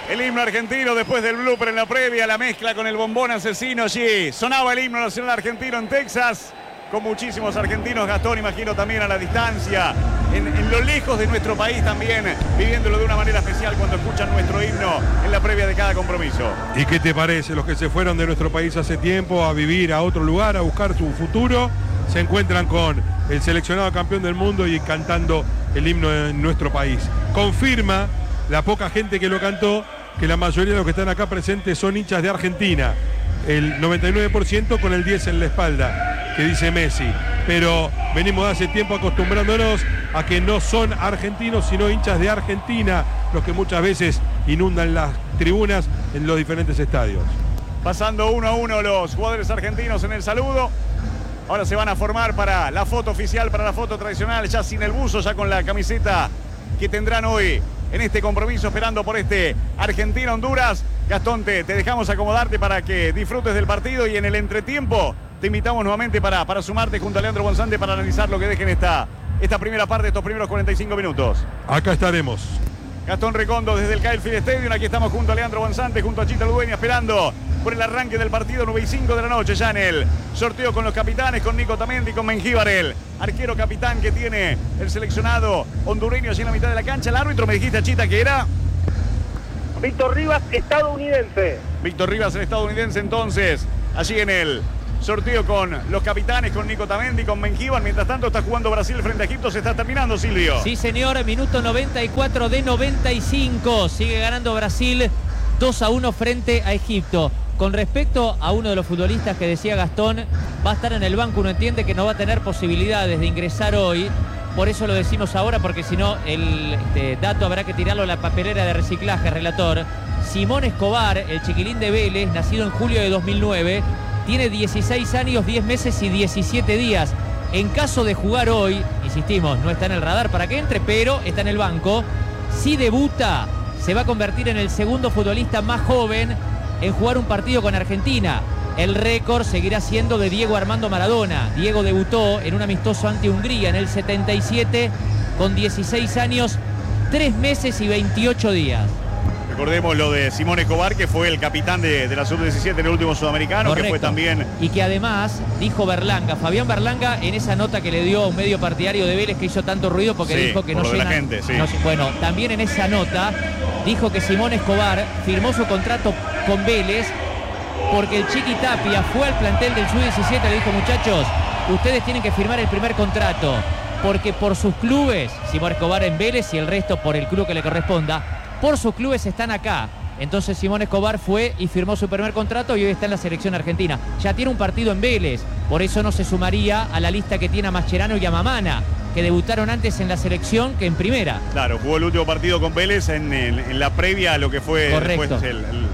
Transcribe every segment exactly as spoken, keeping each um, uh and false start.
El himno argentino después del blooper en la previa, la mezcla con el bombón asesino allí. Sonaba el himno nacional argentino en Texas, con muchísimos argentinos, Gastón, imagino también a la distancia, en, en lo lejos de nuestro país también, viviéndolo de una manera especial cuando escuchan nuestro himno en la previa de cada compromiso. ¿Y qué te parece? Los que se fueron de nuestro país hace tiempo a vivir a otro lugar, a buscar su futuro, se encuentran con el seleccionado campeón del mundo y cantando el himno en nuestro país. Confirma la poca gente que lo cantó que la mayoría de los que están acá presentes son hinchas de Argentina. El noventa y nueve por ciento con el diez en la espalda, que dice Messi. Pero venimos de hace tiempo acostumbrándonos a que no son argentinos, sino hinchas de Argentina, los que muchas veces inundan las tribunas en los diferentes estadios. Pasando uno a uno los jugadores argentinos en el saludo. Ahora se van a formar para la foto oficial, para la foto tradicional, ya sin el buzo, ya con la camiseta que tendrán hoy en este compromiso, esperando por este Argentina-Honduras. Gastón, te, te dejamos acomodarte para que disfrutes del partido y en el entretiempo te invitamos nuevamente para, para sumarte junto a Leandro Bonzante para analizar lo que dejen esta, esta primera parte, estos primeros cuarenta y cinco minutos. Acá estaremos. Gastón Recondo desde el Kyle Field Stadium. Aquí estamos junto a Leandro Bonzante, junto a Chita Ludueña, esperando por el arranque del partido. Nueve y cinco de la noche ya en el sorteo con los capitanes, con Nico Tamendi, con Mengíbar, el arquero capitán que tiene el seleccionado hondureño allí en la mitad de la cancha. El árbitro, me dijiste, Chita, que era Víctor Rivas, estadounidense. Víctor Rivas, el estadounidense, entonces, allí en el sorteo con los capitanes, con Nico Tamendi, con Mengíbar. Mientras tanto está jugando Brasil frente a Egipto. Se está terminando, Silvio. Sí, señor, minuto noventa y cuatro de noventa y cinco. Sigue ganando Brasil dos a uno frente a Egipto. Con respecto a uno de los futbolistas que decía Gastón, va a estar en el banco. Uno entiende que no va a tener posibilidades de ingresar hoy. Por eso lo decimos ahora, porque si no, el este, dato habrá que tirarlo a la papelera de reciclaje, relator. Simón Escobar, el chiquilín de Vélez, nacido en julio de dos mil nueve, tiene dieciséis años, diez meses y diecisiete días. En caso de jugar hoy, insistimos, no está en el radar para que entre, pero está en el banco. Si debuta, se va a convertir en el segundo futbolista más joven en jugar un partido con Argentina. El récord seguirá siendo de Diego Armando Maradona. Diego debutó en un amistoso ante Hungría en el setenta y siete con dieciséis años, tres meses y veintiocho días. Recordemos lo de Simón Escobar, que fue el capitán de, de la sub diecisiete en el último sudamericano. Correcto. Que fue también... Y que además dijo Berlanga, Fabián Berlanga, en esa nota que le dio a un medio partidario de Vélez que hizo tanto ruido porque sí, dijo que por no lo llenan... de la gente, sí. no, bueno, también en esa nota dijo que Simón Escobar firmó su contrato con Vélez porque el Chiqui Tapia fue al plantel del sub diecisiete y le dijo: muchachos, ustedes tienen que firmar el primer contrato, porque por sus clubes, Simón Escobar en Vélez y el resto por el club que le corresponda, por sus clubes están acá. Entonces Simón Escobar fue y firmó su primer contrato y hoy está en la selección argentina. Ya tiene un partido en Vélez, por eso no se sumaría a la lista que tiene a Mascherano y a Mamana, que debutaron antes en la selección que en primera. Claro, jugó el último partido con Vélez en, en, en la previa a lo que fue después el, el,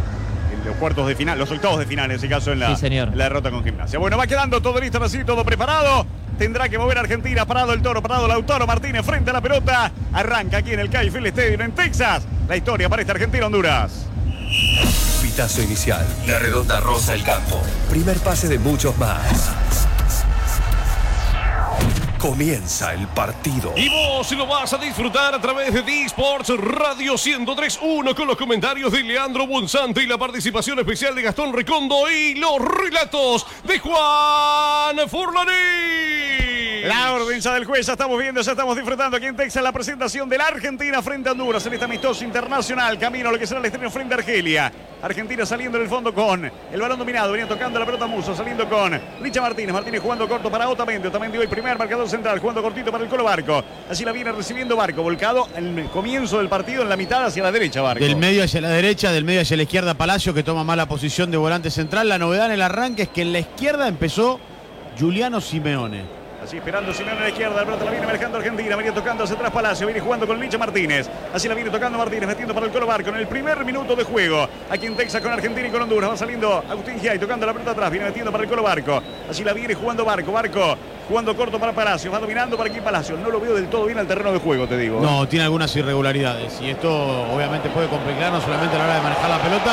los cuartos de final, los octavos de final en ese caso en la, sí, señor. En la derrota con Gimnasia. Bueno, va quedando todo listo, así todo preparado. Tendrá que mover Argentina. Parado el Toro, parado Lautaro Martínez frente a la pelota. Arranca aquí en el Kyle Field Stadium en Texas. La historia para este Argentina-Honduras. Pitazo inicial. La redonda roza el campo. Primer pase de muchos más. Comienza el partido. Y vos lo vas a disfrutar a través de D-Sports Radio ciento tres punto uno con los comentarios de Leandro Bonzante y la participación especial de Gastón Recondo y los relatos de Juan Furlaní. La orden ya del juez, ya estamos viendo, ya estamos disfrutando aquí en Texas la presentación de la Argentina frente a Honduras en este amistoso internacional, camino a lo que será el estreno frente a Argelia. Argentina saliendo en el fondo con el balón dominado, venía tocando la pelota Musso, saliendo con Licha Martínez, Martínez jugando corto para Otamendi, Otamendi hoy primer marcador central, jugando cortito para el Colo Barco, así la viene recibiendo Barco, volcado en el comienzo del partido en la mitad hacia la derecha Barco. Del medio hacia la derecha, del medio hacia la izquierda Palacio, que toma mala posición de volante central. La novedad en el arranque es que en la izquierda empezó Giuliano Simeone. Así esperando Simeone a la izquierda, la pelota la viene manejando Argentina, venía tocando hacia atrás Palacio, viene jugando con Licha Martínez, así la viene tocando Martínez, metiendo para el Colo Barco en el primer minuto de juego, aquí en Texas con Argentina y con Honduras, va saliendo Agustín Giay tocando la pelota atrás, viene metiendo para el Colo Barco, así la viene jugando Barco, Barco jugando corto para Palacio, va dominando para aquí Palacio, no lo veo del todo bien al terreno de juego, te digo. No, tiene algunas irregularidades y esto obviamente puede complicar no solamente a la hora de manejar la pelota,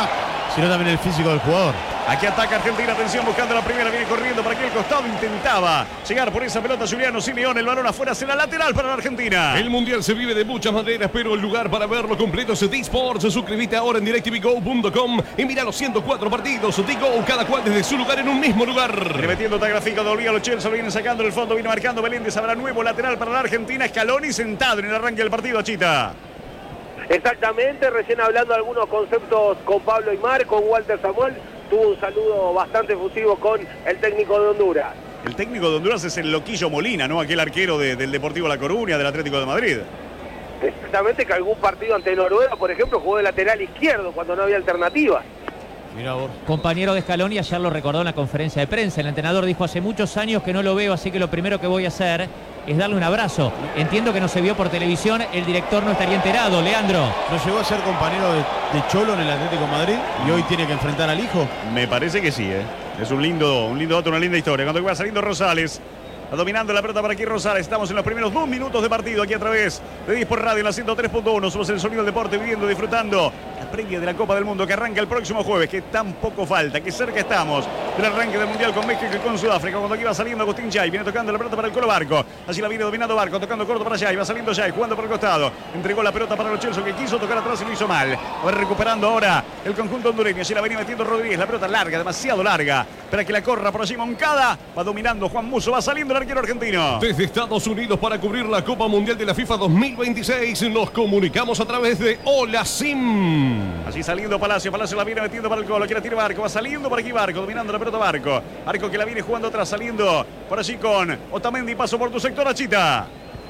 sino también el físico del jugador. Aquí ataca Argentina, atención, buscando la primera, viene corriendo para aquel costado, intentaba llegar por esa pelota Juliano Simeone, el balón afuera, será lateral para la Argentina. El Mundial se vive de muchas maneras, pero el lugar para verlo completo es D-Sports. Suscríbete ahora en DirecTV Go punto com y mira los ciento cuatro partidos de Go, cada cual desde su lugar en un mismo lugar. Viene metiendo Tagliafico, dolía los Chelsea, lo viene sacando del fondo, viene marcando Meléndez, habrá nuevo lateral para la Argentina, Scaloni sentado en el arranque del partido, Chita. Exactamente, recién hablando de algunos conceptos con Pablo Aimar, con Walter Samuel, tuvo un saludo bastante efusivo con el técnico de Honduras. El técnico de Honduras es el Loquillo Molina, ¿no? Aquel arquero de, del Deportivo La Coruña, del Atlético de Madrid. Exactamente, que algún partido ante Noruega, por ejemplo, jugó de lateral izquierdo cuando no había alternativas. Mirá vos. Compañero de Scaloni, ayer lo recordó en la conferencia de prensa. El entrenador dijo: hace muchos años que no lo veo, así que lo primero que voy a hacer es darle un abrazo. Entiendo que no se vio por televisión, el director no estaría enterado, Leandro. ¿No llegó a ser compañero de, de Cholo en el Atlético de Madrid y hoy tiene que enfrentar al hijo? Me parece que sí, ¿eh? Es un lindo, un lindo dato, una linda historia. Cuando va saliendo Rosales, va dominando la pelota para aquí Rosales. Estamos en los primeros dos minutos de partido aquí a través de D-Sport Radio en la ciento tres punto uno. Somos el sonido del deporte, viviendo, disfrutando la previa de la Copa del Mundo que arranca el próximo jueves, que tan poco falta, que cerca estamos del arranque del Mundial con México y con Sudáfrica. Cuando aquí va saliendo Agustín Jay, viene tocando la pelota para el Colo Barco. Así la viene dominando Barco, tocando corto para Jay, va saliendo Jay, jugando por el costado. Entregó la pelota para los Chelsea, que quiso tocar atrás y lo hizo mal. Va recuperando ahora el conjunto hondureño. Así la venía metiendo Rodríguez, la pelota larga, demasiado larga, para que la corra por allí Moncada. Va dominando Juan Musso, va saliendo el arquero argentino. Desde Estados Unidos para cubrir la Copa Mundial de la FIFA dos mil veintiséis nos comunicamos a través de Hola Sim. Así saliendo Palacio, Palacio la viene metiendo para el Colo, quiere tirar Barco, va saliendo por aquí Barco, dominando la pelota Barco. Barco que la viene jugando atrás, saliendo por allí con Otamendi, paso por tu sector, Achita.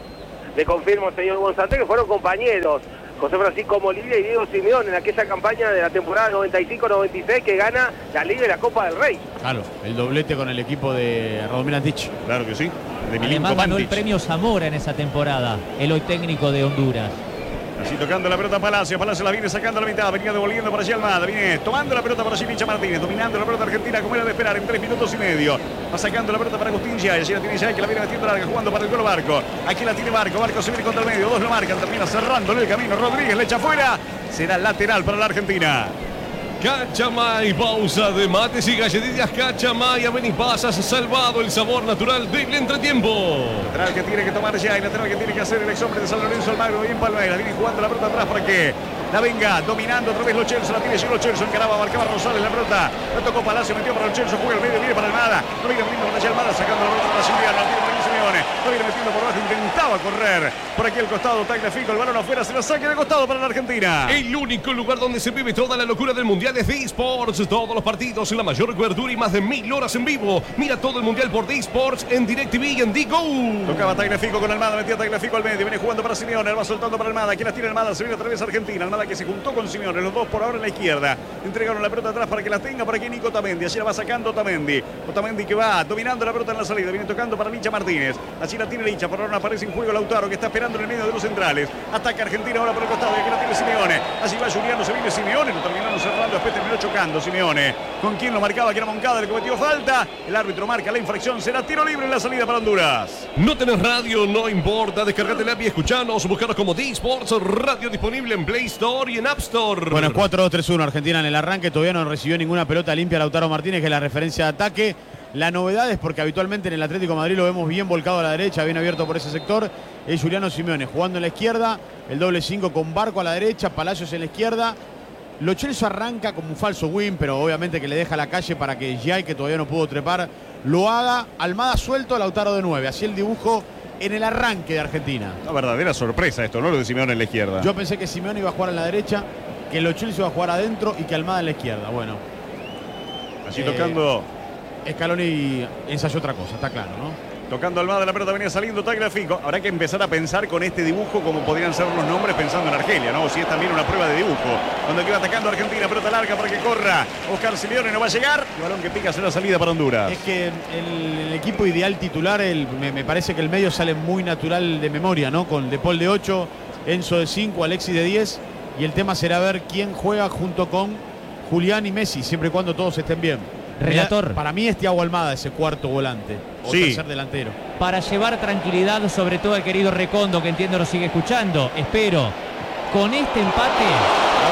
Le confirmo, señor González, que fueron compañeros José Francisco Molina y Diego Simeone en aquella campaña de la temporada noventa y cinco noventa y seis que gana la Liga y la Copa del Rey. Claro, el doblete con el equipo de Radomir Antic. Claro que sí. De Además ganó el premio Zamora en esa temporada, el hoy técnico de Honduras. Así tocando la pelota Palacio, Palacio la viene sacando a la mitad, venía devolviendo para allí Almada, viene tomando la pelota para allí Licha Martínez, dominando la pelota argentina como era de esperar en tres minutos y medio. Va sacando la pelota para Agustín Jay, allí la tiene Jay que la viene metiendo larga, jugando para el Colo Barco. Aquí la tiene Barco, Barco se viene contra el medio, dos lo marcan, termina cerrándole el camino, Rodríguez le echa afuera, será lateral para la Argentina. Cachamay, pausa de mates y galletitas Cachamay, Avenipasas, salvado el sabor natural del entretiempo. Lateral que tiene que tomar ya, y lateral que tiene que hacer el ex hombre de San Lorenzo Almagro, bien Palmeiras, viene jugando la pelota atrás para que la venga dominando otra vez los Chelsea, la tiene Giro Chelsea, encaraba, marcaba Rosales la pelota, la tocó Palacio, metió para los Chelsea, juega el medio, viene para Almada, no viene metiendo para allá Almada, sacando la pelota para Juliano, la tiene para Simeone, no viene metiendo por abajo, intentaba correr por aquí el costado, Tagliafico, el balón afuera, se la saque de costado para la Argentina. El único lugar donde se vive toda la locura del Mundial es D-Sports, todos los partidos en la mayor cobertura y más de mil horas en vivo. Mira todo el Mundial por D-Sports en DirecTV y en D-Go. Tocaba Tagliafico con Almada, metía Tagliafico al medio, viene jugando para Simeone, va soltando para Almada, aquí la tiene Almada, se viene otra vez Argentina, Almada que se juntó con Simeone, los dos por ahora en la izquierda, entregaron la pelota atrás para que la tenga por aquí Nico Otamendi, allí la va sacando Otamendi, Otamendi que va dominando la pelota en la salida, viene tocando para Licha Martínez, allí la tiene Licha, por ahora aparece en juego Lautaro que está esperando en el medio de los centrales, ataca Argentina ahora por el costado, y aquí la tiene Simeone, allí va Juliano, se viene Simeone, lo terminaron cerrando, después terminó chocando Simeone, con quien lo marcaba que era Moncada, el que cometió falta, el árbitro marca la infracción, será tiro libre en la salida para Honduras. No tenés radio, no importa, descargate la app y escuchanos, buscaros como D-Sports Radio, disponible en Play Store y en App Store. Bueno, cuatro dos tres uno Argentina en el arranque, todavía no recibió ninguna pelota limpia Lautaro Martínez, que es la referencia de ataque. La novedad es porque habitualmente en el Atlético de Madrid lo vemos bien volcado a la derecha, bien abierto por ese sector, es Juliano Simeone jugando en la izquierda, el doble cinco con Barco a la derecha, Palacios en la izquierda. Lo Chelsea arranca como un falso win, pero obviamente que le deja la calle para que Jay, que todavía no pudo trepar, lo haga. Almada suelto, Lautaro de nueve, así el dibujo en el arranque de Argentina. Una verdadera sorpresa esto, ¿no? Lo de Simeone en la izquierda. Yo pensé que Simeone iba a jugar en la derecha, que Lo Chelsea iba a jugar adentro y que Almada en la izquierda. Bueno. Así eh, tocando. Scaloni ensayó otra cosa, está claro, ¿no? Tocando Almada, la pelota venía saliendo Tagliafico. Habrá que empezar a pensar con este dibujo como podrían ser los nombres pensando en Argelia, ¿no? O si es también una prueba de dibujo. Cuando queda atacando Argentina, pelota larga para que corra Oscar Simeone, no va a llegar. El balón que pica será salida para Honduras. Es que el, el equipo ideal titular, el, me, me parece que el medio sale muy natural de memoria, ¿no? Con De Paul de ocho, Enzo de cinco, Alexis de diez. Y el tema será ver quién juega junto con Julián y Messi, siempre y cuando todos estén bien. Relator. Para mí es Thiago Almada ese cuarto volante o sí. tercer delantero. Para llevar tranquilidad sobre todo al querido Recondo, que entiendo lo sigue escuchando. Espero, con este empate,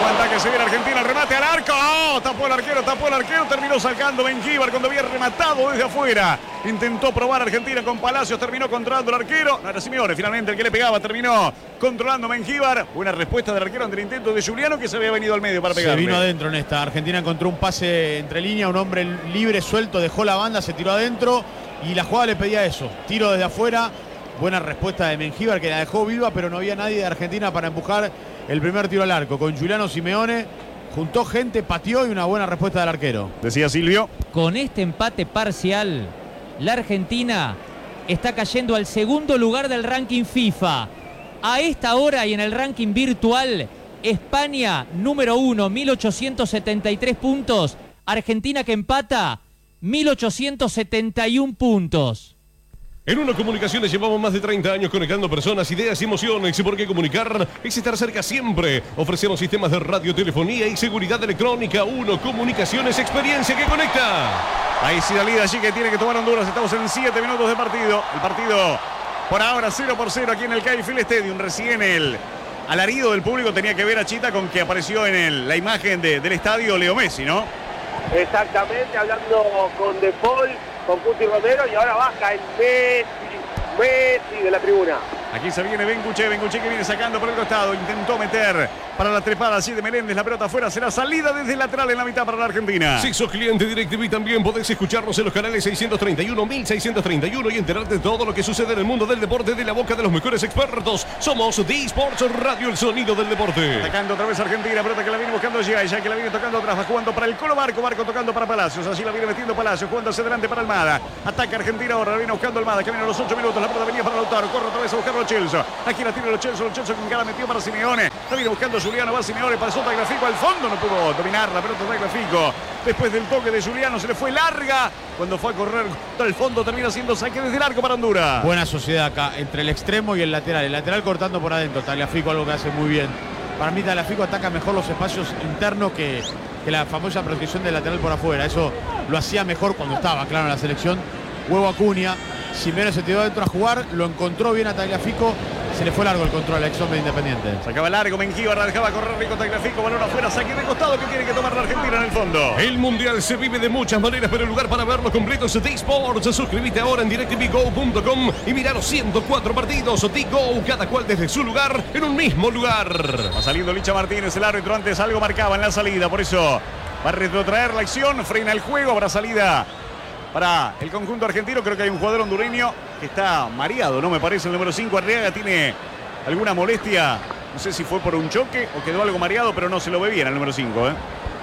Buen ataque, se viene Argentina, el remate al arco. ¡Oh! Tapó el arquero, tapó el arquero. Terminó sacando Mengíbar cuando había rematado desde afuera. Intentó probar Argentina con Palacios, terminó controlando el arquero. No era Simeone, finalmente el que le pegaba terminó controlando Mengíbar. Buena respuesta del arquero ante el intento de Giuliano, que se había venido al medio para pegarle. Se vino adentro en esta. Argentina encontró un pase entre línea, un hombre libre, suelto, dejó la banda, se tiró adentro y la jugada le pedía eso. Tiro desde afuera. Buena respuesta de Mengíbar, que la dejó viva, pero no había nadie de Argentina para empujar el primer tiro al arco. Con Giuliano Simeone juntó gente, pateó y una buena respuesta del arquero. Decía Silvio. Con este empate parcial, la Argentina está cayendo al segundo lugar del ranking FIFA. A esta hora y en el ranking virtual, España número uno, mil ochocientos setenta y tres puntos. Argentina que empata, mil ochocientos setenta y uno puntos. En Uno Comunicaciones llevamos más de treinta años conectando personas, ideas y emociones. ¿Y por qué comunicar? Es estar cerca siempre. Ofrecemos sistemas de radiotelefonía y seguridad electrónica. Uno Comunicaciones, experiencia que conecta. Ahí sí salida allí que tiene que tomar Honduras. Estamos en siete minutos de partido. El partido por ahora cero por cero aquí en el Kyle Field Stadium. Recién el alarido del público tenía que ver a Chita con que apareció en el, la imagen de, del estadio Leo Messi, ¿no? Exactamente, hablando con De Paul, con Cuti Romero, y ahora baja el Messi, Messi de la tribuna. Aquí se viene Benguche, Benguche que viene sacando por el costado, intentó meter para la trepada así de Meléndez, la pelota afuera, será salida desde el lateral en la mitad para la Argentina. Si sos cliente DirecTV también podés escucharnos en los canales seiscientos treinta y uno, mil seiscientos treinta y uno y enterarte de todo lo que sucede en el mundo del deporte de la boca de los mejores expertos. Somos D-Sports Radio, el sonido del deporte. Atacando otra vez Argentina, pelota que la viene buscando ya, ya que la viene tocando atrás, va jugando para el Colo Barco, Barco tocando para Palacios, allí la viene metiendo Palacios, jugando hacia adelante para Almada. Ataca Argentina ahora, la viene buscando Almada, que viene a los ocho minutos, la pelota venía para Lautaro, corre otra vez a buscarlo Chelsea. Aquí la tiene los Chelsea, los Chelsea con cara metió para Simeone. La viene buscando Giuliano, va Simeone, pasó Tagliafico al fondo, no pudo dominar la pelota Tagliafico. Después del toque de Giuliano se le fue larga. Cuando fue a correr al fondo termina siendo saque desde el arco para Honduras. Buena sociedad acá entre el extremo y el lateral. El lateral cortando por adentro, Tagliafico, algo que hace muy bien. Para mí Tagliafico ataca mejor los espacios internos que, que la famosa protección del lateral por afuera. Eso lo hacía mejor cuando estaba, claro, en la selección. Huevo Acuña. Simeone se tiró adentro a jugar, lo encontró bien a Tagliafico. Se le fue largo el control al ex hombre de Independiente. Sacaba largo Mengíbar, la dejaba correr rico Tagliafico, balón afuera, saque de costado que tiene que tomar la Argentina en el fondo. El Mundial se vive de muchas maneras, pero el lugar para verlo completo es D-Sports. Suscríbete ahora en DirecTV Go punto com y mira los ciento cuatro partidos. D-Go, cada cual desde su lugar, en un mismo lugar. Va saliendo Licha Martínez, el árbitro antes algo marcaba en la salida, por eso va a retrotraer la acción, frena el juego, habrá salida para el conjunto argentino. Creo que hay un jugador hondureño que está mareado, ¿no? Me parece el número cinco, Arriaga, tiene alguna molestia. No sé si fue por un choque o quedó algo mareado, pero no se lo ve bien el número cinco, ¿eh?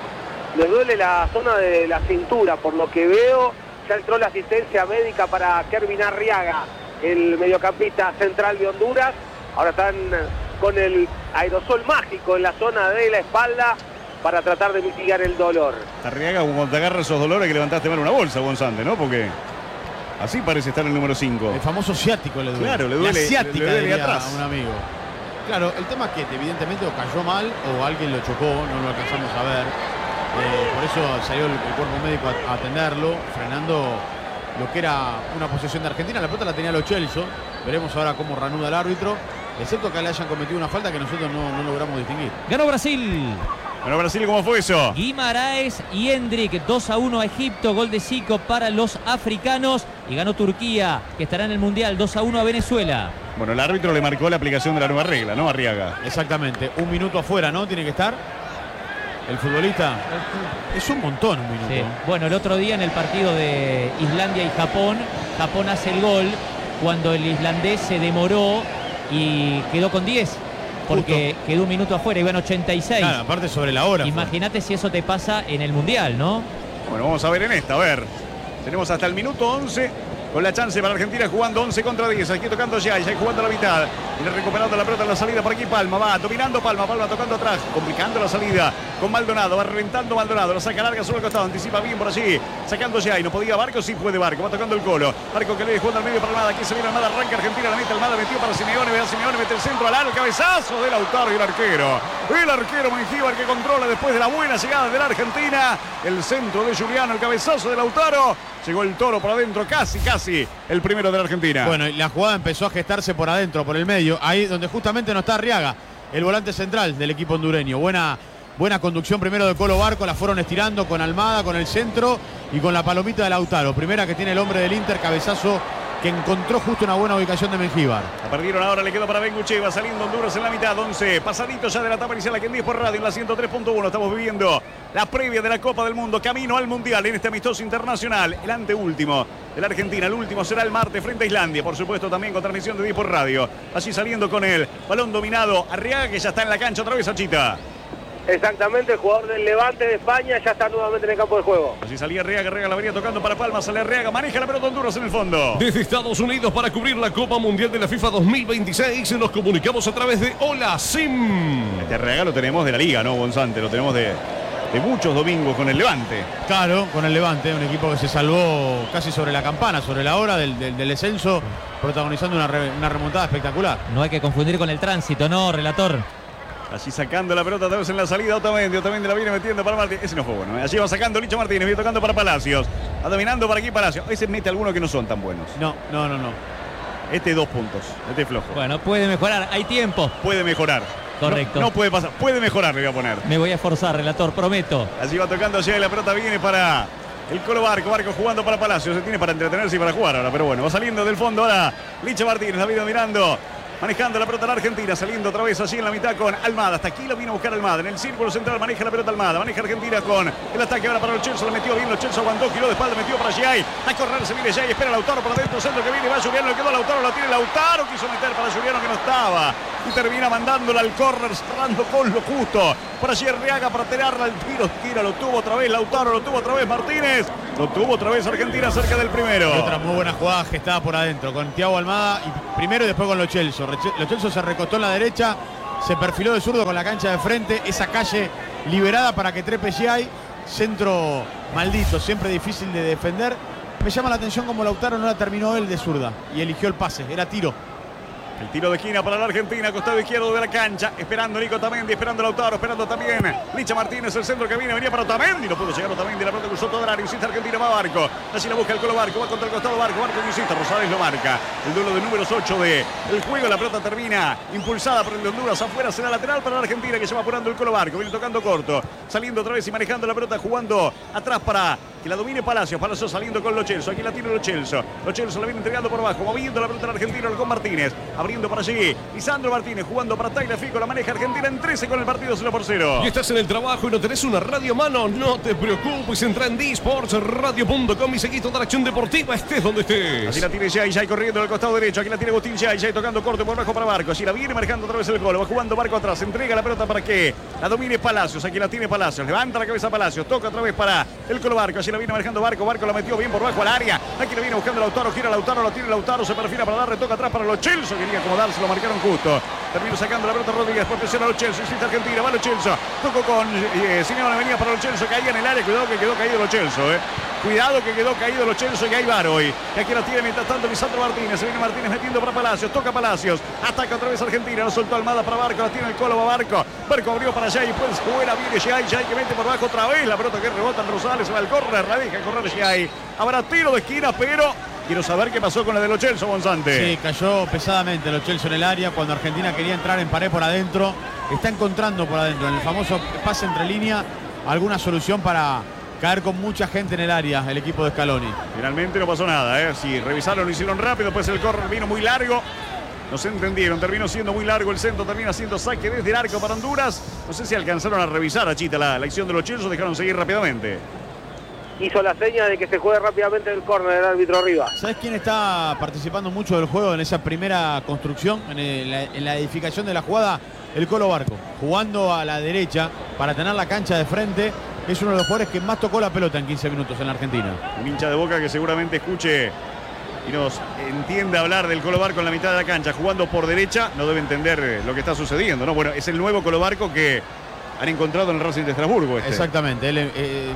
Le duele la zona de la cintura, por lo que veo. Ya entró la asistencia médica para Kervin Arriaga, el mediocampista central de Honduras. Ahora están con el aerosol mágico en la zona de la espalda para tratar de mitigar el dolor. Arriaga, cuando te agarra esos dolores que levantaste mal una bolsa, González, ¿no? Porque así parece estar el número cinco. El famoso ciático le duele. Claro, le duele. La ciática, le duele diría atrás. A un amigo. Claro, el tema es que evidentemente o cayó mal o alguien lo chocó, no lo alcanzamos a ver. Eh, por eso salió el, el cuerpo médico a, a atenderlo, frenando lo que era una posesión de Argentina. La pelota la tenía los Chelsea. Veremos ahora cómo reanuda el árbitro, excepto que le hayan cometido una falta que nosotros no, no logramos distinguir. Ganó Brasil. Bueno, Brasil, ¿cómo fue eso? Guimaraes y Hendrik, dos a uno a Egipto, gol de Zico para los africanos. Y ganó Turquía, que estará en el Mundial, dos a uno a Venezuela. Bueno, el árbitro le marcó la aplicación de la nueva regla, ¿no? Arriaga. Exactamente, un minuto afuera, ¿no? Tiene que estar el futbolista. Es un montón un minuto. Sí. Bueno, el otro día en el partido de Islandia y Japón, Japón hace el gol cuando el islandés se demoró y quedó con diez. Porque Justo. Quedó un minuto afuera, iban ochenta y seis. Claro, aparte sobre la hora. Imagínate si eso te pasa en el Mundial, ¿no? Bueno, vamos a ver en esta, a ver. Tenemos hasta el minuto once con la chance para Argentina jugando once contra diez. Aquí tocando ya, ya jugando a la mitad. Viene recuperando la pelota en la salida por aquí Palma. Va dominando Palma, Palma tocando atrás, complicando la salida con Maldonado. Va reventando Maldonado, la saca larga sobre el costado, anticipa bien por allí. Sacando ya y no podía Barco, sí puede Barco. Va tocando el Colo. Barco que le jugando al medio para Almada. Aquí se viene Almada, arranca Argentina, la mete Almada, metió para Simeone. Ve a Simeone, mete el centro al aro, cabezazo de Lautaro y el arquero. El arquero Mengíbar que controla después de la buena llegada de la Argentina. El centro de Giuliano, el cabezazo de Lautaro. Llegó el Toro por adentro, casi, casi el primero de la Argentina. Bueno, y la jugada empezó a gestarse por adentro, por el medio. Ahí donde justamente no está Arriaga, el volante central del equipo hondureño. Buena Buena conducción primero de Colo Barco, la fueron estirando con Almada, con el centro y con la palomita de Lautaro. Primera que tiene el hombre del Inter, cabezazo que encontró justo una buena ubicación de Mengíbar. La perdieron ahora, le quedó para Bengucheva, saliendo Honduras en la mitad, once, pasadito ya de la etapa inicial aquí en diez por radio, en la ciento tres punto uno. Estamos viviendo la previa de la Copa del Mundo, camino al Mundial en este amistoso internacional, el anteúltimo de la Argentina. El último será el martes frente a Islandia, por supuesto también con transmisión de diez por radio. Allí saliendo con el balón dominado, Arriaga, que ya está en la cancha otra vez, Achita. Exactamente, el jugador del Levante de España ya está nuevamente en el campo de juego. Así salía Arriaga, Arriaga la venía tocando para Palma, sale Arriaga, maneja la pelota Honduras en el fondo. Desde Estados Unidos para cubrir la Copa Mundial de la FIFA dos mil veintiséis nos comunicamos a través de Hola Sim. Este Arriaga lo tenemos de la liga, ¿no, Bonzante? Lo tenemos de, de muchos domingos con el Levante. Claro, con el Levante, un equipo que se salvó casi sobre la campana, sobre la hora del, del, del descenso, protagonizando una, re, una remontada espectacular. No hay que confundir con el tránsito, ¿no, relator? Allí sacando la pelota otra vez en la salida, Otamendi, Otamendi la viene metiendo para Martínez. Ese no fue bueno, ¿eh? Allí va sacando Licho Martínez, viene tocando para Palacios. Va dominando para aquí Palacios. A veces mete algunos que no son tan buenos. No, no, no, no. Este dos puntos, este es flojo. Bueno, puede mejorar, hay tiempo. Puede mejorar. Correcto. No, no puede pasar, puede mejorar, le voy a poner. Me voy a esforzar, relator, prometo. Allí va tocando allá y la pelota viene para el Colo Barco, Barco jugando para Palacios. Se tiene para entretenerse y para jugar ahora, pero bueno, va saliendo del fondo ahora Licho Martínez, la viene mirando. Manejando la pelota en la Argentina, saliendo otra vez allí en la mitad con Almada. Hasta aquí lo vino a buscar Almada. En el círculo central maneja la pelota Almada. Maneja Argentina con el ataque ahora para los Chelsea. Lo metió bien, los Chelsea aguantó, giró de espalda, metió para Giai. A correr se viene Giai, espera Lautaro por adentro, centro que viene, va Juliano, le quedó a Lautaro, lo tiene Lautaro. Quiso meter para Juliano que no estaba. Y termina mandándola al córner, cerrando con lo justo. Por allí Arriaga para tirarla al tiro. Tira, lo tuvo otra vez Lautaro, lo tuvo otra vez Martínez. Lo tuvo otra vez Argentina cerca del primero. Y otra muy buena jugada gestada por adentro con Thiago Almada y primero y después con Lo Celso. Lo Celso se recostó en la derecha, se perfiló de zurdo con la cancha de frente. Esa calle liberada para que trepe Giai. Centro maldito, siempre difícil de defender. Me llama la atención como Lautaro no la terminó él de zurda y eligió el pase, era tiro. El tiro de esquina para la Argentina, costado izquierdo de la cancha, esperando Nico Otamendi, esperando Lautaro, esperando también Licha Martínez, el centro que viene, venía para Otamendi, no pudo llegar Otamendi, la pelota cruzó todo el área, insiste Argentina, va Barco, así la busca el Colo Barco, va contra el costado Barco, Barco que insiste, Rosales lo marca, el duelo de números ocho del juego, la pelota termina impulsada por el de Honduras, afuera será lateral para la Argentina que se va apurando el Colo Barco, viene tocando corto, saliendo otra vez y manejando la pelota, jugando atrás para que la domine Palacios, Palacios saliendo con Lo Celso, aquí la tiene Lo Celso, Lo Celso la viene entregando por abajo, moviendo la pelota al argentino con Martínez, abriendo para allí, Lisandro Martínez jugando para Tagliafico, la maneja Argentina en trece con el partido cero por cero. Y estás en el trabajo y no tenés una radio a mano, no te preocupes, entra en disports radio punto com y seguí toda la acción deportiva, estés donde estés. Así la tiene Giai, Giai corriendo al costado derecho, aquí la tiene Agustín Giai, Giai tocando corto por abajo para Barco, así la viene manejando otra vez el gol, va jugando Barco atrás, entrega la pelota para que la domine Palacios, aquí la tiene Palacios, levanta la cabeza Palacios, toca otra vez para el Colo Barco, así la viene manejando Barco, Barco la metió bien por bajo al área, aquí la viene buscando Lautaro, gira Lautaro, la tiene Lautaro, se perfila para darle, toca atrás para Lo Celso, quería acomodarse, lo marcaron justo. Terminó sacando la pelota Rodríguez, después presiona a Lo Celso, insiste Argentina, va Lo Celso, tocó con eh, Simeone, venía para Lo Celso, caía en el área, cuidado que quedó caído Lo Celso, eh. Cuidado que quedó caído Lo Celso y hay VAR hoy. Y aquí la tiene mientras tanto Lisandro Martínez, se viene Martínez metiendo para Palacios, toca Palacios, ataca otra vez Argentina, lo soltó Almada para Barco, la tiene el Colo, va Barco, Barco abrió para Giai, pues fuera, viene Giai, Giai que mete por abajo otra vez, la pelota que rebota en Rosales, se va al córner, la deja correr Giai, habrá tiro de esquina, pero quiero saber qué pasó con la de Lo Celso, Bonzante. Sí, cayó pesadamente Lo Celso en el área cuando Argentina quería entrar en pared por adentro. Está encontrando por adentro, en el famoso pase entre línea, alguna solución para caer con mucha gente en el área, el equipo de Scaloni. Finalmente no pasó nada, ¿eh? Sí, revisaron, lo hicieron rápido, pues el córner vino muy largo. No se entendieron, terminó siendo muy largo el centro, termina siendo saque desde el arco para Honduras. No sé si alcanzaron a revisar a Chita la, la acción de Lo Celso, dejaron seguir rápidamente. Hizo la seña de que se juegue rápidamente el córner del árbitro arriba. ¿Sabes quién está participando mucho del juego en esa primera construcción, en, el, en la edificación de la jugada? El Colo Barco, jugando a la derecha para tener la cancha de frente. Es uno de los jugadores que más tocó la pelota en quince minutos en la Argentina. Un hincha de Boca que seguramente escuche y nos entiende hablar del Colo Barco en la mitad de la cancha, jugando por derecha, no debe entender lo que está sucediendo, ¿no? Bueno, es el nuevo Colo Barco que han encontrado en el Racing de Estrasburgo. Este. Exactamente, el, el,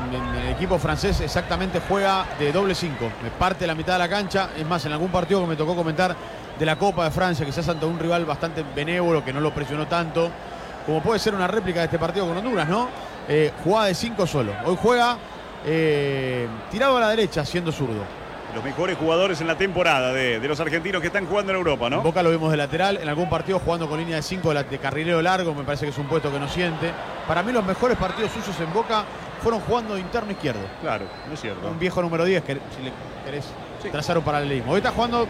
el equipo francés exactamente juega de doble cinco, me parte la mitad de la cancha. Es más, en algún partido que me tocó comentar de la Copa de Francia, quizás ante un rival bastante benévolo que no lo presionó tanto, como puede ser una réplica de este partido con Honduras, ¿no? Eh, jugada de cinco solo. Hoy juega eh, tirado a la derecha, siendo zurdo. Los mejores jugadores en la temporada de, de los argentinos que están jugando en Europa, ¿no? En Boca lo vimos de lateral, en algún partido jugando con línea de cinco de carrilero largo, me parece que es un puesto que no siente. Para mí los mejores partidos suyos en Boca fueron jugando de interno izquierdo. Claro, no es cierto. Un viejo número diez, que, si le querés sí. trazar un paralelismo. Hoy está jugando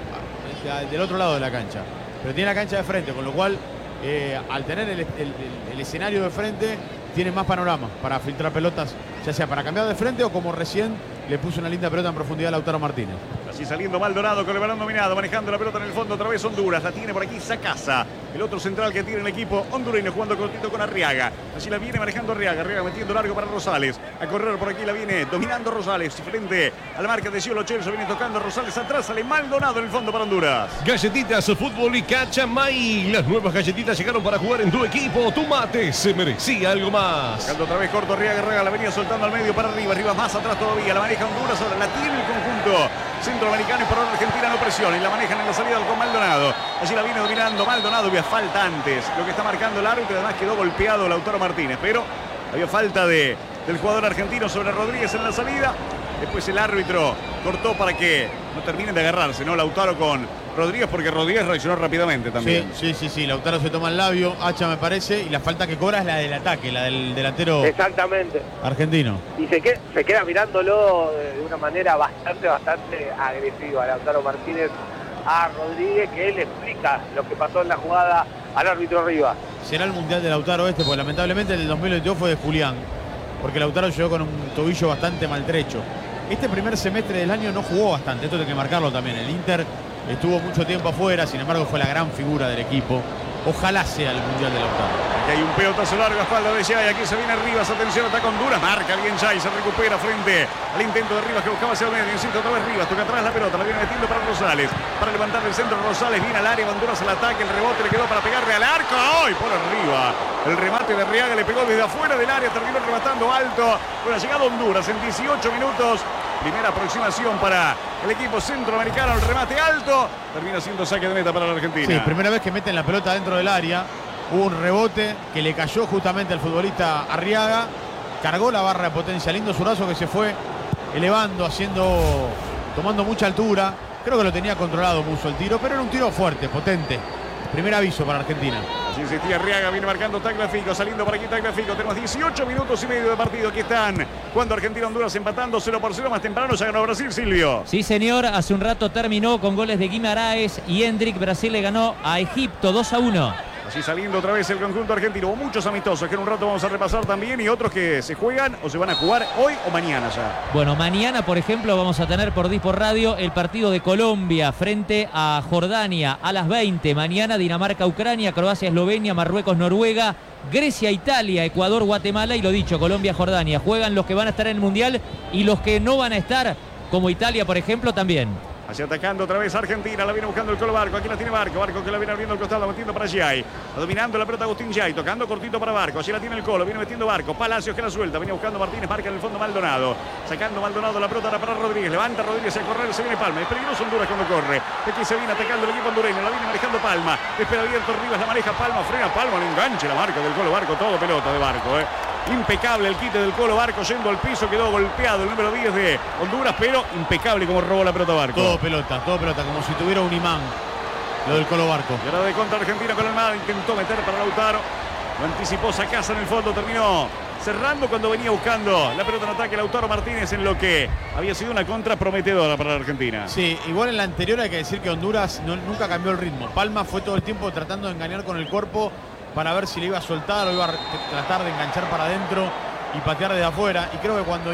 del otro lado de la cancha, pero tiene la cancha de frente, con lo cual, eh, al tener el, el, el, el escenario de frente, tiene más panorama para filtrar pelotas, ya sea para cambiar de frente o como recién le puso una linda pelota en profundidad a Lautaro Martínez. Así saliendo Maldonado con el balón dominado, manejando la pelota en el fondo, otra vez Honduras, la tiene por aquí Sacasa, el otro central que tiene el equipo hondureño, jugando cortito con Arriaga. Así la viene manejando Arriaga, Arriaga metiendo largo para Rosales, a correr por aquí la viene dominando Rosales, frente a la marca de Ciolo Celso, viene tocando Rosales atrás, sale Maldonado en el fondo para Honduras. Galletitas, fútbol y Cachamay, las nuevas galletitas llegaron para jugar en tu equipo, tu mate se merecía algo más. Sacando otra vez corto Arriaga, Arriaga la venía soltando al medio para arriba, arriba más atrás todavía, la maneja Honduras, ahora la tiene el conjunto centroamericano y por ahora Argentina no presiona y la manejan en la salida con Maldonado. Allí la viene dominando Maldonado, había falta antes, lo que está marcando el árbitro, además quedó golpeado Lautaro Martínez, pero había falta de, del jugador argentino sobre Rodríguez en la salida. Después el árbitro cortó para que no terminen de agarrarse, ¿no? Lautaro con Rodríguez, porque Rodríguez reaccionó rápidamente también. Sí, sí, sí, sí. Lautaro se toma el labio, Hacha me parece, y la falta que cobra es la del ataque, la del delantero Exactamente. argentino. Y se queda, se queda mirándolo de una manera bastante, bastante agresiva Lautaro Martínez a Rodríguez, que él explica lo que pasó en la jugada al árbitro Rivas. Será el mundial de Lautaro este, porque lamentablemente el del dos mil veintidós fue de Julián, porque Lautaro llegó con un tobillo bastante maltrecho. Este primer semestre del año no jugó bastante, esto hay que marcarlo también. El Inter estuvo mucho tiempo afuera, sin embargo fue la gran figura del equipo. Ojalá sea el mundial de Lautaro. Aquí hay un pelotazo largo a espalda de Jay, aquí se viene Rivas, atención, ataca Honduras, marca bien Jay, se recupera frente al intento de Rivas que buscaba hacia el medio, insiste otra vez Rivas, toca atrás la pelota, la viene metiendo para Rosales, para levantar el centro Rosales, viene al área, Honduras al ataque, el rebote le quedó para pegarle al arco, ¡ay! Por arriba, el remate de Arriaga le pegó desde afuera del área, terminó rematando alto, bueno, ha llegado Honduras en dieciocho minutos, primera aproximación para el equipo centroamericano, el remate alto, termina siendo saque de meta para la Argentina. Sí, primera vez que meten la pelota dentro del área. Hubo un rebote que le cayó justamente al futbolista Arriaga. Cargó la barra de potencia. Lindo Surazo que se fue elevando, haciendo, tomando mucha altura. Creo que lo tenía controlado Musso el tiro, pero era un tiro fuerte, potente. Primer aviso para Argentina. Así insistía Arriaga, viene marcando Tagliafico, saliendo por aquí Tagliafico. Tenemos dieciocho minutos y medio de partido. Aquí están cuando Argentina-Honduras empatando cero por cero. Más temprano ya ganó Brasil, Silvio. Sí, señor. Hace un rato terminó con goles de Guimaraes y Hendrik. Brasil le ganó a Egipto dos a uno. Así saliendo otra vez el conjunto argentino. Hubo muchos amistosos que en un rato vamos a repasar también y otros que se juegan o se van a jugar hoy o mañana ya. Bueno, mañana, por ejemplo, vamos a tener por Dispor Radio el partido de Colombia frente a Jordania a las veinte. Mañana Dinamarca-Ucrania, Croacia-Eslovenia, Marruecos-Noruega, Grecia-Italia, Ecuador-Guatemala y lo dicho, Colombia-Jordania. Juegan los que van a estar en el Mundial y los que no van a estar, como Italia, por ejemplo, también. Así atacando otra vez Argentina, la viene buscando el Colo Barco, aquí la tiene Barco, Barco que la viene abriendo el costado, metiendo para Jay, dominando la pelota Agustín Jay, tocando cortito para Barco, allí la tiene el Colo, viene metiendo Barco, Palacios que la suelta, viene buscando Martínez, marca en el fondo Maldonado, sacando Maldonado la pelota ahora para Rodríguez, levanta Rodríguez a correr, se viene Palma, es peligroso Honduras cuando corre, aquí se viene atacando el equipo hondureño, la viene manejando Palma, espera abierto Rivas, la maneja Palma, frena Palma, le enganche la marca del Colo Barco, todo pelota de Barco, eh. Impecable el quite del Colo Barco yendo al piso, quedó golpeado el número diez de Honduras, pero impecable como robó la pelota Barco. Todo pelota, todo pelota, como si tuviera un imán lo del Colo Barco. Y ahora de contra Argentina con el Almada, intentó meter para Lautaro, lo anticipó Sacasa en el fondo, terminó cerrando cuando venía buscando la pelota en ataque Lautaro Martínez en lo que había sido una contra prometedora para la Argentina. Sí, igual en la anterior hay que decir que Honduras no, nunca cambió el ritmo. Palma fue todo el tiempo tratando de engañar con el cuerpo para ver si le iba a soltar o iba a tratar de enganchar para adentro y patear desde afuera. Y creo que cuando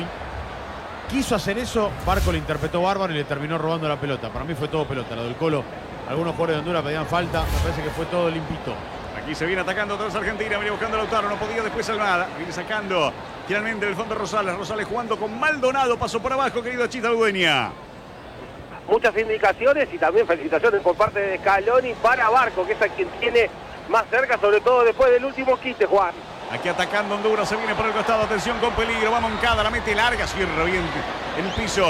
quiso hacer eso, Barco le interpretó bárbaro y le terminó robando la pelota. Para mí fue todo pelota. Lo del Colo, algunos jugadores de Honduras pedían falta. Me parece que fue todo limpito. Aquí se viene atacando otra vez Argentina. Venía buscando a Lautaro, no podía después Almada. Viene sacando finalmente del fondo Rosales. Rosales jugando con Maldonado. Pasó por abajo, querido Chita Ludueña. Muchas indicaciones y también felicitaciones por parte de Scaloni para Barco, que es a quien tiene más cerca, sobre todo después del último quite, Juan. Aquí atacando Honduras, se viene por el costado, atención con peligro, va Moncada, la mete larga, cierra bien en el piso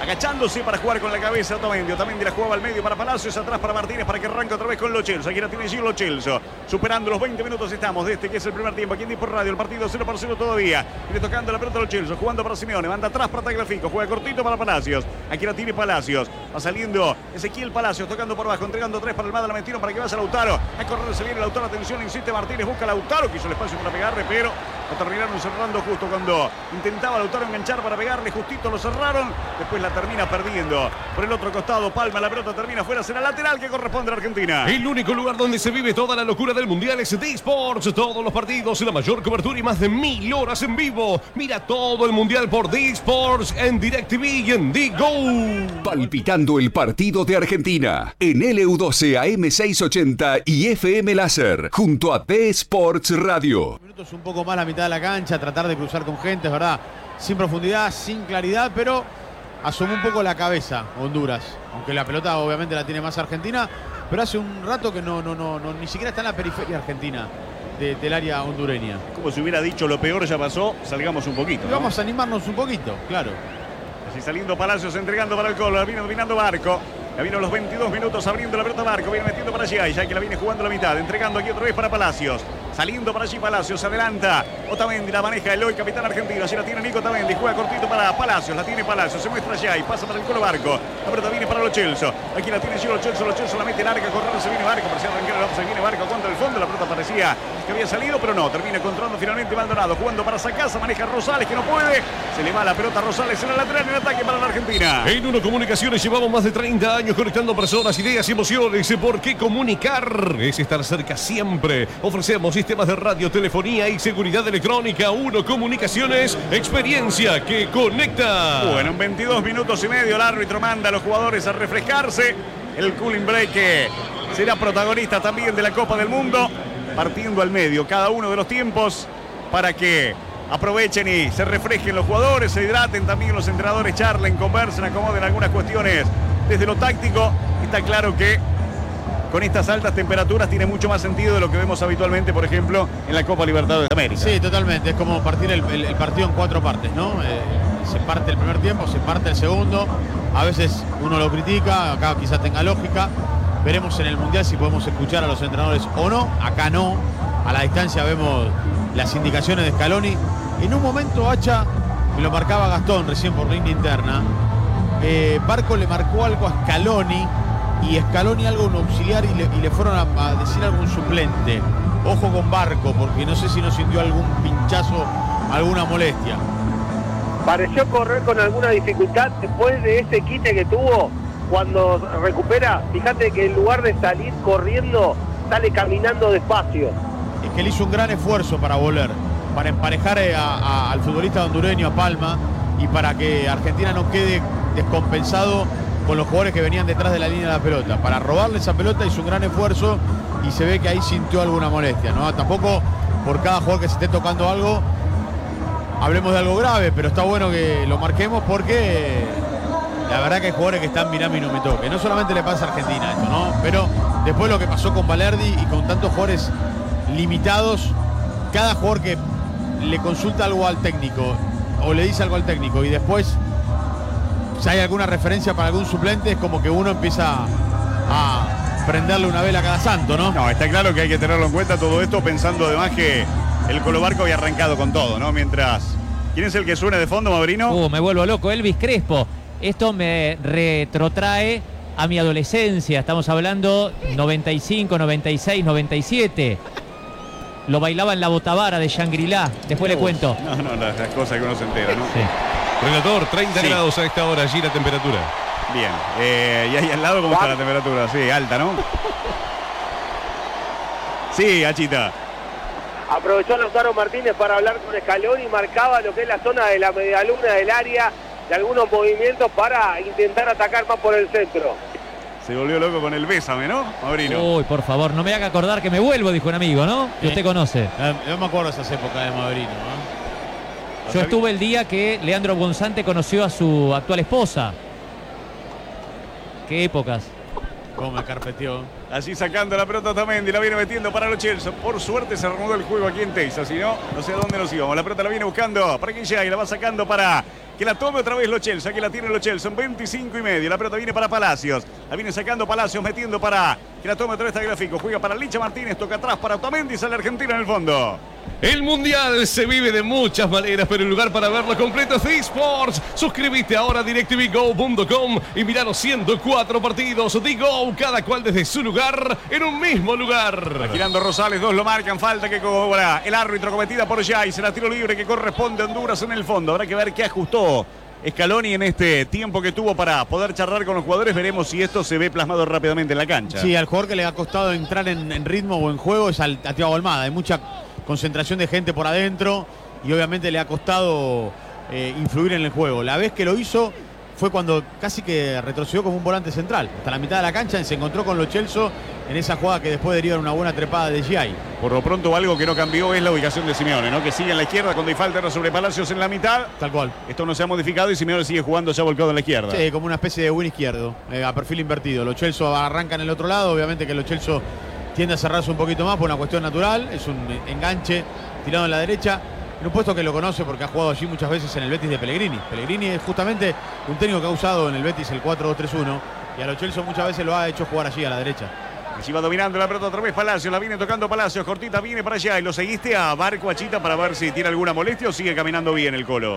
agachándose para jugar con la cabeza Otamendi. Otamendi la jugaba al medio para Palacios, atrás para Martínez para que arranque otra vez con Lo Celso. Aquí la tiene Gil Lo Celso, superando los veinte minutos estamos de este que es el primer tiempo. Aquí en Dispor Radio, el partido cero por cero todavía. Viene tocando la pelota Lo Celso, jugando para Simeone, manda atrás para Tagliafico, juega cortito para Palacios. Aquí la tiene Palacios, va saliendo Ezequiel Palacios, tocando por abajo, entregando tres para el Mada Lamentino para que vaya Lautaro. A correr se viene Lautaro, atención, insiste Martínez, busca Lautaro, que hizo el espacio para pegarle, pero lo terminaron cerrando justo cuando intentaba Lautaro enganchar para pegarle, justito lo cerraron, después la termina perdiendo. Por el otro costado, Palma, la pelota termina fuera, será lateral que corresponde a la Argentina. El único lugar donde se vive toda la locura del Mundial es D-Sports. Todos los partidos, la mayor cobertura y más de mil horas en vivo. Mira todo el Mundial por D-Sports en DirecTV y en D-Go. Palpitando el partido de Argentina en L U doce A M seiscientos ochenta y F M Láser junto a D-Sports Radio. Minutos un poco más la mitad de la cancha, tratar de cruzar con gente, es verdad, sin profundidad, sin claridad, pero asomó un poco la cabeza Honduras, aunque la pelota obviamente la tiene más Argentina, pero hace un rato que no, no, no, no ni siquiera está en la periferia argentina de, del área hondureña. Como si hubiera dicho lo peor ya pasó, salgamos un poquito, Y ¿no? vamos a animarnos un poquito, claro. Así saliendo Palacios, entregando para el Colo, la viene dominando Barco. Ya vino los veintidós minutos abriendo la pelota Barco, viene metiendo para allí, ya que la viene jugando la mitad, entregando aquí otra vez para Palacios. Saliendo para allí Palacios, se adelanta Otamendi, la maneja el hoy capitán argentino, allí la tiene Nico Otamendi, juega cortito para Palacios, la tiene Palacios, se muestra allá y pasa para el Colo Barco. La pelota viene para Lo Celso, aquí la tiene Gil Lo Celso, Lo Celso la mete larga, correr, se viene Barco, parecía arrancar el se viene Barco contra el fondo, la pelota parecía que había salido, pero no, termina controlando finalmente Maldonado, jugando para Sacasa, maneja Rosales que no puede, se le va la pelota a Rosales en el lateral en ataque para la Argentina. En Uno Comunicaciones llevamos más de treinta años conectando personas, ideas y emociones. ¿Por qué comunicar? Es estar cerca siempre. Ofrecemos sistemas de radio, telefonía y seguridad electrónica. Uno Comunicaciones, experiencia que conecta. Bueno, en veintidós minutos y medio el árbitro manda a los jugadores a refrescarse. El cooling break que será protagonista también de la Copa del Mundo. Partiendo al medio cada uno de los tiempos para que aprovechen y se refresquen los jugadores, se hidraten también los entrenadores, charlen, conversen, acomoden algunas cuestiones desde lo táctico. Está claro que con estas altas temperaturas tiene mucho más sentido de lo que vemos habitualmente, por ejemplo, en la Copa Libertadores de América. Sí, totalmente, es como partir el, el, el partido en cuatro partes, ¿no? Eh, se parte el primer tiempo, se parte el segundo, a veces uno lo critica, acá quizá tenga lógica. Veremos en el Mundial si podemos escuchar a los entrenadores o no, acá no, a la distancia vemos las indicaciones de Scaloni. En un momento, Hacha, me lo marcaba Gastón recién por línea interna, eh, Barco le marcó algo a Scaloni y Scaloni algo un auxiliar y le, y le fueron a, a decir algún suplente. Ojo con Barco, porque no sé si no sintió algún pinchazo, alguna molestia. Pareció correr con alguna dificultad después de ese quite que tuvo. Cuando recupera, fíjate que en lugar de salir corriendo, sale caminando despacio. Es que él hizo un gran esfuerzo para volver, para emparejar a, a, al futbolista hondureño, a Palma, y para que Argentina no quede descompensado con los jugadores que venían detrás de la línea de la pelota. Para robarle esa pelota hizo un gran esfuerzo y se ve que ahí sintió alguna molestia, ¿no? Tampoco por cada jugador que se esté tocando algo hablemos de algo grave, pero está bueno que lo marquemos porque la verdad que hay jugadores que están mirando y no me toque. No solamente le pasa a Argentina esto, ¿no? Pero después lo que pasó con Valerdi y con tantos jugadores limitados, cada jugador que le consulta algo al técnico o le dice algo al técnico y después si hay alguna referencia para algún suplente, es como que uno empieza a prenderle una vela a cada santo, ¿no? No, está claro que hay que tenerlo en cuenta todo esto, pensando además que el Colo Barco había arrancado con todo, ¿no? Mientras... ¿Quién es el que suena de fondo, Maurino? Uh, me vuelvo loco, Elvis Crespo. Esto me retrotrae a mi adolescencia. Estamos hablando noventa y cinco, noventa y seis, noventa y siete. Lo bailaba en la Botavara de Shangri-La. Después le cuento. No, no, las, las cosas que uno se entera, ¿no? Sí. Relator, treinta Sí. grados a esta hora, allí la temperatura. Bien. Eh, ¿Y ahí al lado cómo está la temperatura? Sí, alta, ¿no? Sí, Achita. Aprovechó Lautaro Martínez para hablar con Scaloni y marcaba lo que es la zona de la medialuna del área, de algunos movimientos para intentar atacar más por el centro. Se volvió loco con el bésame, ¿no, Maurino? Uy, por favor, no me haga acordar que me vuelvo, dijo un amigo, ¿no? Que usted conoce. Eh, Yo me acuerdo de esas épocas de Maverino, ¿no? Yo estuve el día que Leandro Bonzante conoció a su actual esposa. ¿Qué épocas? Cómo me carpeteó. Allí sacando la pelota Otamendi, la viene metiendo para Lo Celso. Por suerte se reanudó el juego aquí en Teiza, si no, no sé a dónde nos íbamos. La pelota la viene buscando para Guillay, la va sacando para que la tome otra vez Lo Celso. Aquí la tiene Lo Celso en veinticinco y medio. La pelota viene para Palacios, la viene sacando Palacios, metiendo para que la tome otra vez Tagliafico. Juega para Licha Martínez, toca atrás para Otamendi, sale Argentina en el fondo. El Mundial se vive de muchas maneras, pero el lugar para verlo completo es eSports. Suscríbete ahora a DirecTV Go punto com y mirá los ciento cuatro partidos de Go, cada cual desde su lugar, en un mismo lugar. Girando Rosales, dos lo marcan, falta que cobra el árbitro cometida por Jay. Será tiro libre que corresponde a Honduras en el fondo. Habrá que ver qué ajustó Scaloni en este tiempo que tuvo para poder charlar con los jugadores. Veremos si esto se ve plasmado rápidamente en la cancha. Sí, al jugador que le ha costado entrar en, en ritmo o en juego es al, a Thiago Almada. Hay mucha concentración de gente por adentro y obviamente le ha costado eh, influir en el juego. La vez que lo hizo fue cuando casi que retrocedió como un volante central. Hasta la mitad de la cancha y se encontró con Lo Celso en esa jugada que después deriva en una buena trepada de Giai. Por lo pronto algo que no cambió es la ubicación de Simeone, ¿no? Que sigue en la izquierda cuando hay falta sobre Palacios en la mitad. Tal cual. Esto no se ha modificado y Simeone sigue jugando ya volcado en la izquierda. Sí, como una especie de win izquierdo, eh, a perfil invertido. Lo Celso arranca en el otro lado, obviamente que Lo Celso tiende a cerrarse un poquito más por una cuestión natural. Es un enganche tirado en la derecha. En un puesto que lo conoce porque ha jugado allí muchas veces en el Betis de Pellegrini. Pellegrini es justamente un técnico que ha usado en el Betis el cuatro dos tres uno. Y a Lo Celso muchas veces lo ha hecho jugar allí a la derecha. Allí va dominando la pelota otra vez Palacios. La viene tocando Palacios. Cortita viene para allá. ¿Y lo seguiste a Barco, a Chita, para ver si tiene alguna molestia o sigue caminando bien el Colo?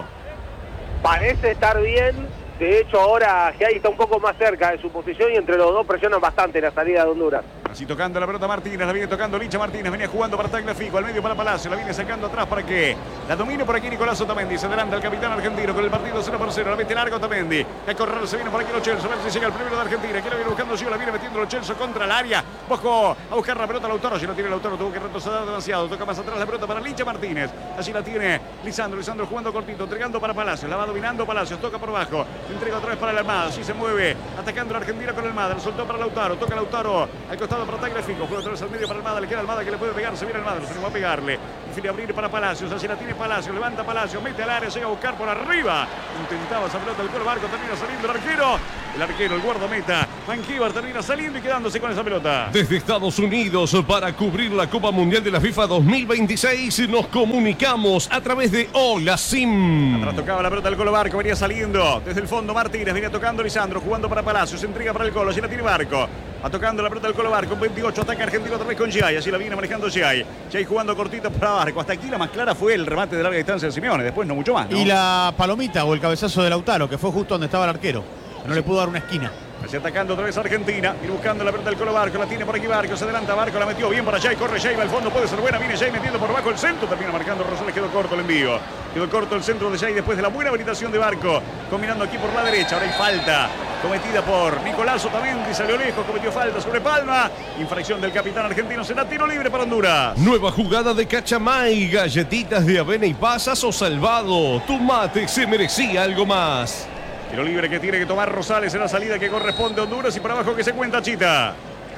Parece estar bien. De hecho, ahora Giai está un poco más cerca de su posición y entre los dos presionan bastante la salida de Honduras. Así tocando la pelota Martínez, la viene tocando Licha Martínez, venía jugando para Tagliafico, al medio para Palacio, la viene sacando atrás para que la domine por aquí Nicolás Otamendi. Se adelanta el capitán argentino con el partido cero por cero, la mete larga Otamendi. A correr, se viene por aquí Lo Celso, a ver si llega el primero de Argentina. Aquí la viene buscando Gio, la viene metiendo Lo Celso contra el área. Bajó a buscar la pelota Lautaro, si no tiene Lautaro, tuvo que retroceder demasiado. Toca más atrás la pelota para Licha Martínez. Allí la tiene Lisandro, Lisandro jugando cortito, entregando para Palacios, la va dominando Palacios, toca por bajo, entrega otra vez para el Almada, así se mueve, atacando a la Argentina con el Almada, lo soltó para Lautaro, toca Lautaro, al costado para Tagliafico, juega otra vez al medio para Almada, le queda Almada que le puede pegar, se viene Almada, lo tenemos a pegarle, prefiere abrir para Palacios, así la tiene Palacios, levanta Palacios, mete al área, llega a buscar por arriba, intentaba esa pelota del Colo Barco, termina saliendo el arquero, el arquero, el guardameta, Manquíbar termina saliendo y quedándose con esa pelota. Desde Estados Unidos, para cubrir la Copa Mundial de la FIFA dos mil veintiséis, nos comunicamos a través de Hola Sim. Atrás tocaba la pelota del Colo Barco, venía saliendo desde el fondo Martínez, venía tocando Lisandro, jugando para Palacios, se entrega para el Colo, allí la tiene Barco. Va tocando la pelota del Colo Barco, veintiocho, ataca Argentino otra vez con Giai, así la viene manejando Giai. Giai jugando cortito para Barco, hasta aquí la más clara fue el remate de larga distancia de Simeone, después no mucho más, ¿no? Y la palomita o el cabezazo de Lautaro, que fue justo donde estaba el arquero, no le pudo dar una esquina. Así atacando otra vez Argentina, y buscando la pelota del Colo Barco, la tiene por aquí Barco, se adelanta Barco, la metió bien para Giai, corre Giai, va al fondo, puede ser buena, viene Giai metiendo por bajo el centro, termina marcando Rosales, quedó corto el envío. Quedó corto el centro de Giai después de la buena habilitación de Barco, combinando aquí por la derecha, ahora hay falta cometida por Nicolás Otamendi, salió lejos, cometió falta sobre Palma, infracción del capitán argentino, será tiro libre para Honduras. Nueva jugada de Cachamay, galletitas de avena y pasas o salvado, tu mate se merecía algo más. Tiro libre que tiene que tomar Rosales en la salida que corresponde a Honduras y para abajo que se cuenta Chita.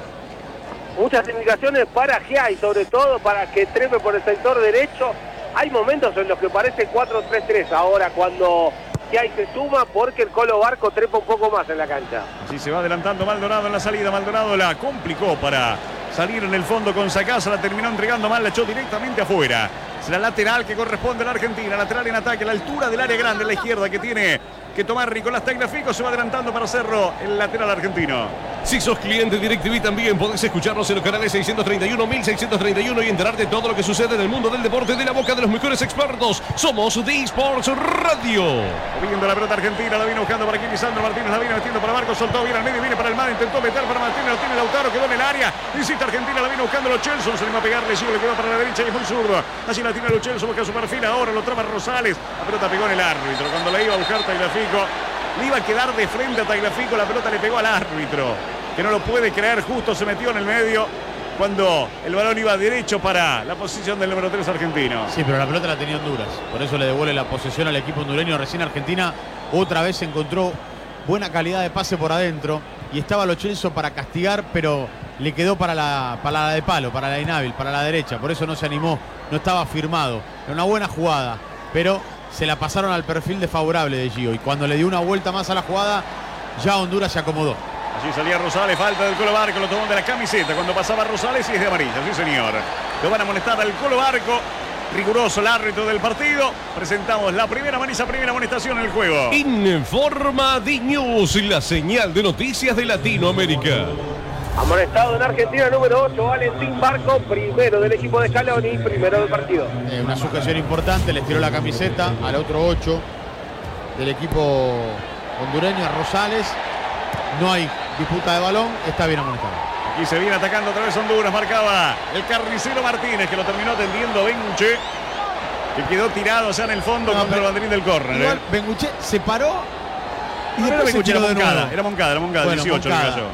Muchas indicaciones para Giai, sobre todo para que trepe por el sector derecho. Hay momentos en los que parece cuatro tres tres ahora cuando Giai se suma porque el Colo Barco trepa un poco más en la cancha. Así se va adelantando Maldonado en la salida. Maldonado la complicó para salir en el fondo con Sacasa, la terminó entregando mal, la echó directamente afuera. Es la lateral que corresponde a la Argentina, lateral en ataque, a la altura del área grande, en la izquierda que tiene que tomar Nicolás Tagliafico, se va adelantando para Cerro, el lateral argentino. Si sos cliente de DirecTV también podés escucharnos en los canales seiscientos treinta y uno, mil seiscientos treinta y uno y enterarte de todo lo que sucede en el mundo del deporte de la boca de los mejores expertos. Somos de eSports Radio. Moviendo la pelota argentina, la viene buscando para aquí Lisandro Martínez, la viene metiendo para Barco, soltó bien al medio, viene para el mar, intentó meter para Martínez, lo tiene Lautaro, quedó en el área, insiste Argentina, la viene buscando Lo Celso, se le va a pegarle, Gio le quedó para la derecha y es muy zurdo. Así la tiene Lo Celso, busca su perfil, ahora lo traba Rosales, la pelota pegó en el árbitro, cuando la iba a buscar Tagliafico, le iba a quedar de frente a Tagliafico, la pelota le pegó al árbitro, que no lo puede creer, justo se metió en el medio cuando el balón iba derecho para la posición del número tres argentino. Sí, pero la pelota la tenía Honduras, por eso le devuelve la posesión al equipo hondureño. Recién Argentina otra vez encontró buena calidad de pase por adentro y estaba Lo Celso para castigar, pero le quedó para la, para la de palo, para la inhábil, para la derecha, por eso no se animó, no estaba firmado. Era una buena jugada, pero se la pasaron al perfil desfavorable de Gio y cuando le dio una vuelta más a la jugada, ya Honduras se acomodó. Allí salía Rosales, falta del Colo Barco, lo tomó de la camiseta cuando pasaba Rosales y es de amarilla, sí señor. Lo van a amonestar al Colo Barco. Riguroso el árbitro del partido. Presentamos la primera amarilla, primera amonestación en el juego. Informa D-News, la señal de noticias de Latinoamérica. Amonestado en Argentina, número ocho, Valentín Barco, primero del equipo de Scaloni, primero del partido. Eh, una sujeción importante, les tiró la camiseta al otro ocho del equipo hondureño, a Rosales. No hay disputa de balón, está bien amonestado. Aquí se viene atacando otra vez Honduras, marcaba el carnicero Martínez, que lo terminó atendiendo Benguche, que quedó tirado allá en el fondo No, contra el pero- banderín del córner. Igual, ¿eh? Benguche se paró y No era después se Benguche, era tiró de Moncada, nuevo. era Moncada, era Moncada, Bueno, dieciocho le Moncada. cayó.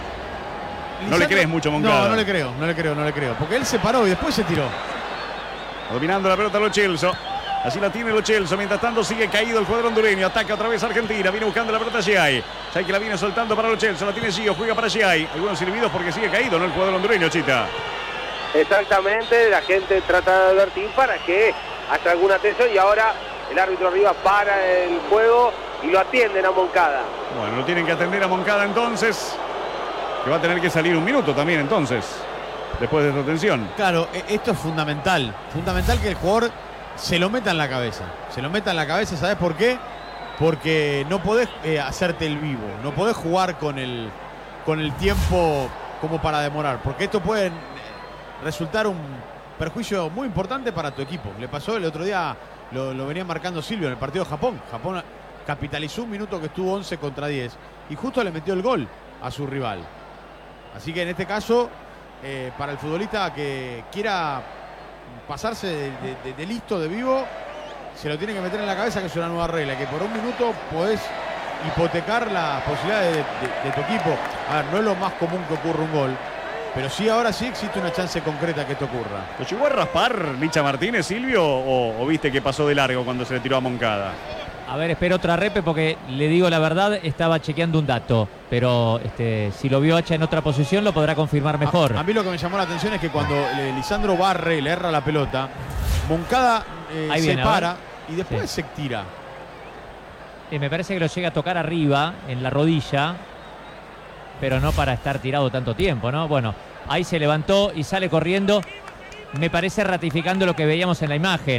No le Lisandro- crees mucho a Moncada. No, no le creo, no le creo, no le creo. Porque él se paró y después se tiró. Dominando la pelota Lo Celso. Así la tiene Lo Celso. Mientras tanto sigue caído el cuadro hondureño. Ataca otra vez Argentina. Viene buscando la pelota Giai. Giai que la viene soltando para Lo Celso. La tiene Gio. Juega para Giai. Algunos silbidos porque sigue caído, ¿no? El cuadro hondureño, Chita. Exactamente, la gente trata de advertir para que haya alguna atención y ahora el árbitro arriba para el juego y lo atienden a Moncada. Bueno, lo tienen que atender a Moncada entonces. Que va a tener que salir un minuto también entonces. Después de esta atención. Claro, e- esto es fundamental. Fundamental que el jugador se lo meta en la cabeza. Se lo meta en la cabeza, ¿sabes por qué? Porque no podés eh, hacerte el vivo. No podés jugar con el, con el tiempo como para demorar. Porque esto puede eh, resultar un perjuicio muy importante para tu equipo. Le pasó el otro día, lo, lo venía marcando Silvio en el partido de Japón. Japón capitalizó un minuto que estuvo once contra diez y justo le metió el gol a su rival. Así que en este caso, eh, para el futbolista que quiera pasarse de, de- de- de listo, de vivo, se lo tiene que meter en la cabeza que es una nueva regla, que por un minuto podés hipotecar las posibilidades de, de- de tu equipo. A ver, no es lo más común que ocurra un gol, pero sí ahora sí existe una chance concreta que esto ocurra. ¿Lo llegó a raspar Licha Martínez, Silvio? O, o viste que pasó de largo cuando se le tiró a Moncada? A ver, espero otra repe porque le digo la verdad, estaba chequeando un dato. Pero este, si lo vio Hacha en otra posición, lo podrá confirmar mejor. A, a mí lo que me llamó la atención es que cuando eh, Lisandro barre, le erra la pelota, Moncada eh, Ahí se viene, a ver. para y después Sí. se tira. Eh, me parece que lo llega a tocar arriba, en la rodilla, pero no para estar tirado tanto tiempo, ¿no? Bueno, ahí se levantó y sale corriendo. Me parece ratificando lo que veíamos en la imagen.